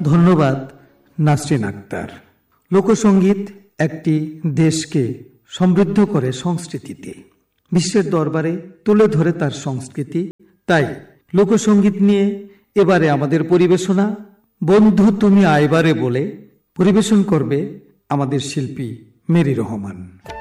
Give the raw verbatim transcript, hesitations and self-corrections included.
ধন্যবাদ নাসরিন আক্তার। লোকসঙ্গীত একটি দেশকে সমৃদ্ধ করে সংস্কৃতিতে, বিশ্বের দরবারে তুলে ধরে তার সংস্কৃতি। তাই লোকসঙ্গীত নিয়ে এবারে আমাদের পরিবেশনা বন্ধু তুমি আইবারে বলে পরিবেশন করবে আমাদের শিল্পী মেরি রহমান।